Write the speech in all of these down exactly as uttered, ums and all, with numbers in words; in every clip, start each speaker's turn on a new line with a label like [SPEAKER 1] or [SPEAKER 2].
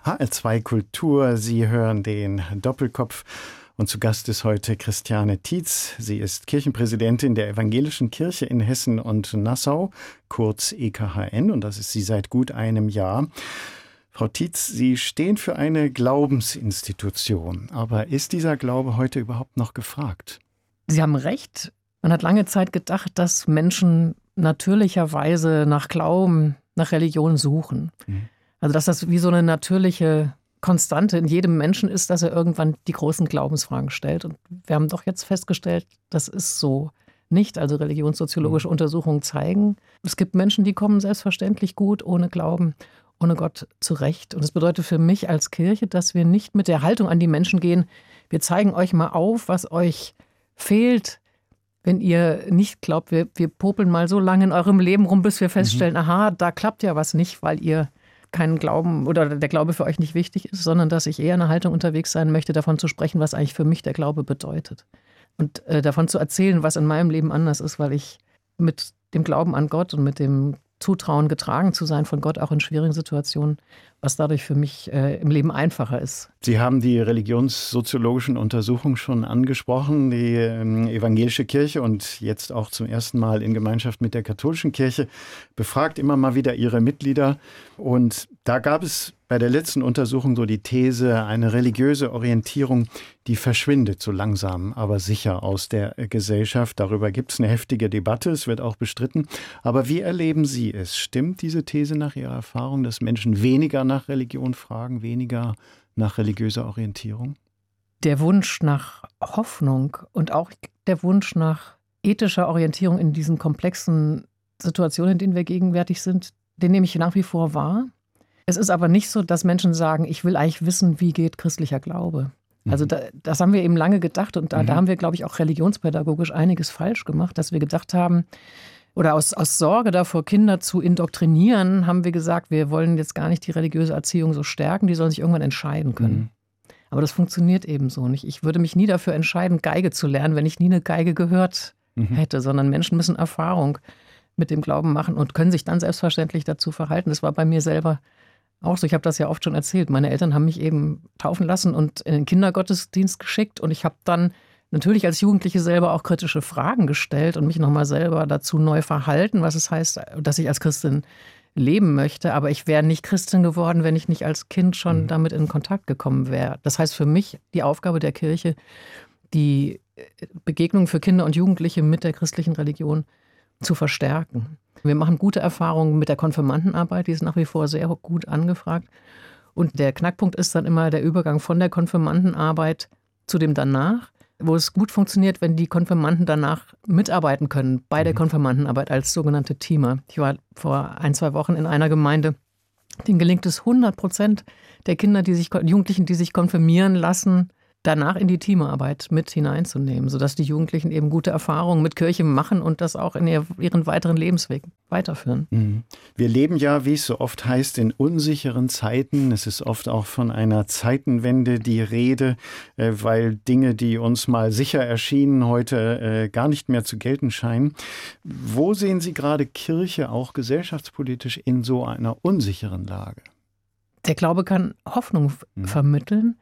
[SPEAKER 1] H R zwei Kultur, Sie hören den Doppelkopf und zu Gast ist heute Christiane Tietz. Sie ist Kirchenpräsidentin der Evangelischen Kirche in Hessen und Nassau, kurz E K H N, und das ist sie seit gut einem Jahr. Frau Tietz, Sie stehen für eine Glaubensinstitution, aber ist dieser Glaube heute überhaupt noch gefragt?
[SPEAKER 2] Sie haben recht. Man hat lange Zeit gedacht, dass Menschen natürlicherweise nach Glauben, nach Religion suchen. Mhm. Also dass das wie so eine natürliche Konstante in jedem Menschen ist, dass er irgendwann die großen Glaubensfragen stellt. Und wir haben doch jetzt festgestellt, das ist so nicht. Also religionssoziologische mhm. Untersuchungen zeigen, es gibt Menschen, die kommen selbstverständlich gut ohne Glauben, ohne Gott zurecht. Und das bedeutet für mich als Kirche, dass wir nicht mit der Haltung an die Menschen gehen, wir zeigen euch mal auf, was euch fehlt, wenn ihr nicht glaubt, wir, wir popeln mal so lange in eurem Leben rum, bis wir feststellen, mhm. aha, da klappt ja was nicht, weil ihr keinen Glauben oder der Glaube für euch nicht wichtig ist, sondern dass ich eher in einer Haltung unterwegs sein möchte, davon zu sprechen, was eigentlich für mich der Glaube bedeutet. Und äh, davon zu erzählen, was in meinem Leben anders ist, weil ich mit dem Glauben an Gott und mit dem Zutrauen, getragen zu sein von Gott, auch in schwierigen Situationen, was dadurch für mich äh, im Leben einfacher ist.
[SPEAKER 1] Sie haben die religionssoziologischen Untersuchungen schon angesprochen, die ähm, evangelische Kirche und jetzt auch zum ersten Mal in Gemeinschaft mit der katholischen Kirche befragt immer mal wieder ihre Mitglieder. Und da gab es bei der letzten Untersuchung so die These, eine religiöse Orientierung, die verschwindet so langsam, aber sicher aus der Gesellschaft. Darüber gibt es eine heftige Debatte, es wird auch bestritten. Aber wie erleben Sie es? Stimmt diese These nach Ihrer Erfahrung, dass Menschen weniger nach Religion fragen, weniger nach religiöser Orientierung?
[SPEAKER 2] Der Wunsch nach Hoffnung und auch der Wunsch nach ethischer Orientierung in diesen komplexen Situationen, in denen wir gegenwärtig sind, den nehme ich nach wie vor wahr. Es ist aber nicht so, dass Menschen sagen, ich will eigentlich wissen, wie geht christlicher Glaube. Also da, das haben wir eben lange gedacht und da, mhm. da haben wir, glaube ich, auch religionspädagogisch einiges falsch gemacht, dass wir gedacht haben, oder aus, aus Sorge davor, Kinder zu indoktrinieren, haben wir gesagt, wir wollen jetzt gar nicht die religiöse Erziehung so stärken, die sollen sich irgendwann entscheiden können. Mhm. Aber das funktioniert eben so nicht. Ich würde mich nie dafür entscheiden, Geige zu lernen, wenn ich nie eine Geige gehört mhm. hätte, sondern Menschen müssen Erfahrung mit dem Glauben machen und können sich dann selbstverständlich dazu verhalten. Das war bei mir selber auch so. Ich habe das ja oft schon erzählt. Meine Eltern haben mich eben taufen lassen und in den Kindergottesdienst geschickt und ich habe dann natürlich als Jugendliche selber auch kritische Fragen gestellt und mich nochmal selber dazu neu verhalten, was es heißt, dass ich als Christin leben möchte. Aber ich wäre nicht Christin geworden, wenn ich nicht als Kind schon mhm. damit in Kontakt gekommen wäre. Das heißt für mich die Aufgabe der Kirche, die Begegnung für Kinder und Jugendliche mit der christlichen Religion zu verstärken. Wir machen gute Erfahrungen mit der Konfirmandenarbeit, die ist nach wie vor sehr gut angefragt. Und der Knackpunkt ist dann immer der Übergang von der Konfirmandenarbeit zu dem danach, wo es gut funktioniert, wenn die Konfirmanden danach mitarbeiten können bei der Konfirmandenarbeit als sogenannte Teamer. Ich war vor ein, zwei Wochen in einer Gemeinde, denen gelingt es hundert Prozent der Kinder, die sich, Jugendlichen, die sich konfirmieren lassen, danach in die Teamarbeit mit hineinzunehmen, sodass die Jugendlichen eben gute Erfahrungen mit Kirche machen und das auch in ihren weiteren Lebensweg weiterführen.
[SPEAKER 1] Wir leben ja, wie es so oft heißt, in unsicheren Zeiten. Es ist oft auch von einer Zeitenwende die Rede, weil Dinge, die uns mal sicher erschienen, heute gar nicht mehr zu gelten scheinen. Wo sehen Sie gerade Kirche auch gesellschaftspolitisch in so einer unsicheren Lage?
[SPEAKER 2] Der Glaube kann Hoffnung mhm. vermitteln,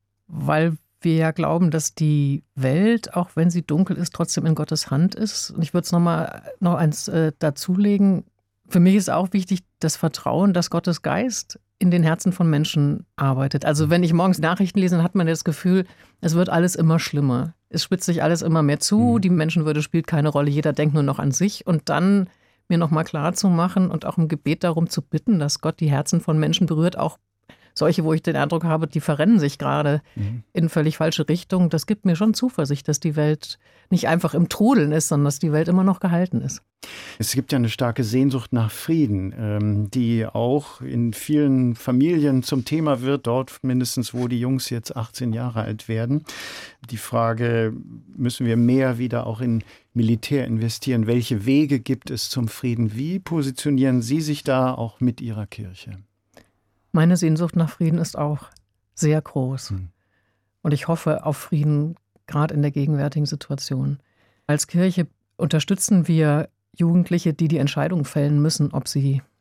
[SPEAKER 2] weil wir ja glauben, dass die Welt, auch wenn sie dunkel ist, trotzdem in Gottes Hand ist. Und ich würde es noch mal noch eins äh, dazulegen. Für mich ist auch wichtig das Vertrauen, dass Gottes Geist in den Herzen von Menschen arbeitet. Also wenn ich morgens Nachrichten lese, dann hat man das Gefühl, es wird alles immer schlimmer. Es spitzt sich alles immer mehr zu. Mhm. Die Menschenwürde spielt keine Rolle. Jeder denkt nur noch an sich. Und dann mir noch mal klar zu machen und auch im Gebet darum zu bitten, dass Gott die Herzen von Menschen berührt, auch solche, wo ich den Eindruck habe, die verrennen sich gerade mhm. in völlig falsche Richtungen. Das gibt mir schon Zuversicht, dass die Welt nicht einfach im Trudeln ist, sondern dass die Welt immer noch gehalten ist.
[SPEAKER 1] Es gibt ja eine starke Sehnsucht nach Frieden, die auch in vielen Familien zum Thema wird, dort mindestens, wo die Jungs jetzt achtzehn Jahre alt werden. Die Frage, müssen wir mehr wieder auch in Militär investieren? Welche Wege gibt es zum Frieden? Wie positionieren Sie sich da auch mit Ihrer Kirche?
[SPEAKER 2] Meine Sehnsucht nach Frieden ist auch sehr groß. Hm. Und ich hoffe auf Frieden, gerade in der gegenwärtigen Situation. Als Kirche unterstützen wir Jugendliche, die die Entscheidung fällen müssen, ob sie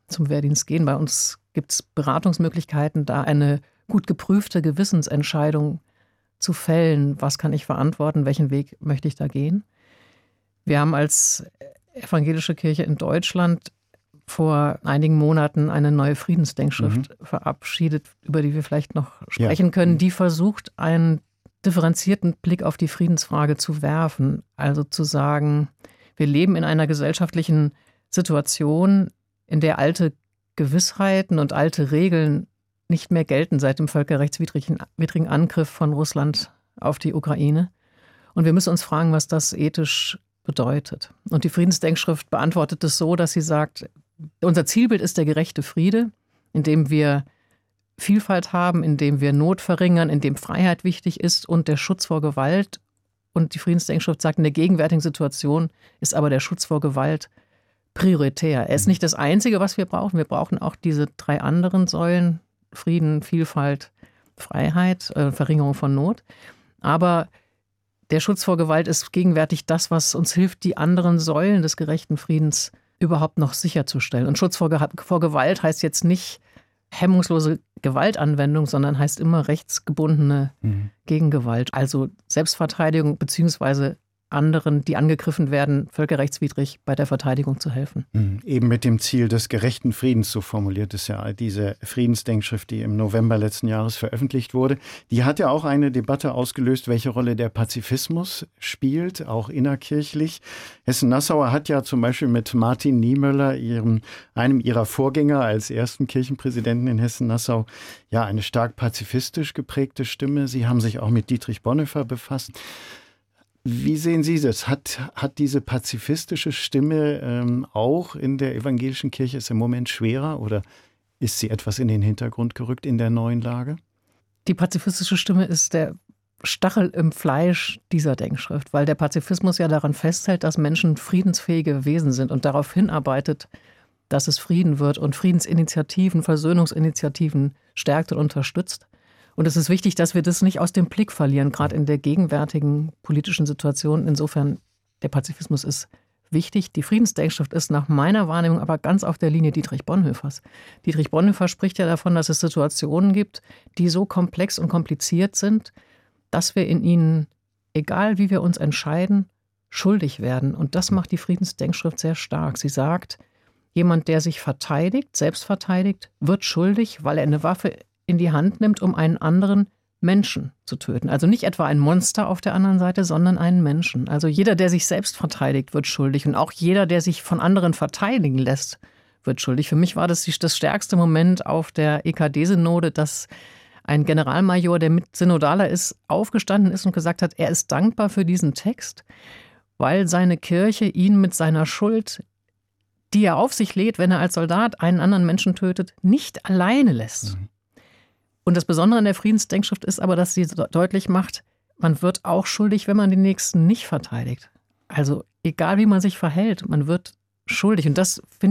[SPEAKER 2] zum Wehrdienst gehen. Bei uns gibt es Beratungsmöglichkeiten, da eine gut geprüfte Gewissensentscheidung zu fällen. Was kann ich verantworten? Welchen Weg möchte ich da gehen? Wir haben als evangelische Kirche in Deutschland vor einigen Monaten eine neue Friedensdenkschrift mhm. verabschiedet, über die wir vielleicht noch sprechen ja. können, die versucht, einen differenzierten Blick auf die Friedensfrage zu werfen. Also zu sagen, wir leben in einer gesellschaftlichen Situation, in der alte Gewissheiten und alte Regeln nicht mehr gelten seit dem völkerrechtswidrigen widrigen Angriff von Russland auf die Ukraine. Und wir müssen uns fragen, was das ethisch bedeutet. Und die Friedensdenkschrift beantwortet es so, dass sie sagt, unser Zielbild ist der gerechte Friede, in dem wir Vielfalt haben, in dem wir Not verringern, in dem Freiheit wichtig ist und der Schutz vor Gewalt. Und die Friedensdenkschrift sagt, in der gegenwärtigen Situation ist aber der Schutz vor Gewalt prioritär. Er ist nicht das Einzige, was wir brauchen. Wir brauchen auch diese drei anderen Säulen: Frieden, Vielfalt, Freiheit, äh, Verringerung von Not. Aber der Schutz vor Gewalt ist gegenwärtig das, was uns hilft, die anderen Säulen des gerechten Friedens überhaupt noch sicherzustellen. Und Schutz vor, Ge- vor Gewalt heißt jetzt nicht hemmungslose Gewaltanwendung, sondern heißt immer rechtsgebundene mhm. Gegengewalt. Also Selbstverteidigung beziehungsweise anderen, die angegriffen werden, völkerrechtswidrig bei der Verteidigung zu helfen.
[SPEAKER 1] Mhm. Eben mit dem Ziel des gerechten Friedens, so formuliert es ja diese Friedensdenkschrift, die im November letzten Jahres veröffentlicht wurde. Die hat ja auch eine Debatte ausgelöst, welche Rolle der Pazifismus spielt, auch innerkirchlich. Hessen-Nassau hat ja zum Beispiel mit Martin Niemöller, ihrem, einem ihrer Vorgänger als ersten Kirchenpräsidenten in Hessen-Nassau, ja eine stark pazifistisch geprägte Stimme. Sie haben sich auch mit Dietrich Bonhoeffer befasst. Wie sehen Sie das? Hat, hat diese pazifistische Stimme ähm, auch in der evangelischen Kirche es im Moment schwerer oder ist sie etwas in den Hintergrund gerückt in der neuen Lage?
[SPEAKER 2] Die pazifistische Stimme ist der Stachel im Fleisch dieser Denkschrift, weil der Pazifismus ja daran festhält, dass Menschen friedensfähige Wesen sind und darauf hinarbeitet, dass es Frieden wird und Friedensinitiativen, Versöhnungsinitiativen stärkt und unterstützt. Und es ist wichtig, dass wir das nicht aus dem Blick verlieren, gerade in der gegenwärtigen politischen Situation. Insofern, der Pazifismus ist wichtig. Die Friedensdenkschrift ist nach meiner Wahrnehmung aber ganz auf der Linie Dietrich Bonhoeffers. Dietrich Bonhoeffer spricht ja davon, dass es Situationen gibt, die so komplex und kompliziert sind, dass wir in ihnen, egal wie wir uns entscheiden, schuldig werden. Und das macht die Friedensdenkschrift sehr stark. Sie sagt, jemand, der sich verteidigt, selbst verteidigt, wird schuldig, weil er eine Waffe in die Hand nimmt, um einen anderen Menschen zu töten. Also nicht etwa ein Monster auf der anderen Seite, sondern einen Menschen. Also jeder, der sich selbst verteidigt, wird schuldig. Und auch jeder, der sich von anderen verteidigen lässt, wird schuldig. Für mich war das das stärkste Moment auf der E K D-Synode, dass ein Generalmajor, der mit Synodaler ist, aufgestanden ist und gesagt hat, er ist dankbar für diesen Text, weil seine Kirche ihn mit seiner Schuld, die er auf sich lädt, wenn er als Soldat einen anderen Menschen tötet, nicht alleine lässt. Mhm. Und das Besondere an der Friedensdenkschrift ist aber, dass sie deutlich macht, man wird auch schuldig, wenn man den Nächsten nicht verteidigt. Also egal, wie man sich verhält, man wird schuldig. Und das finde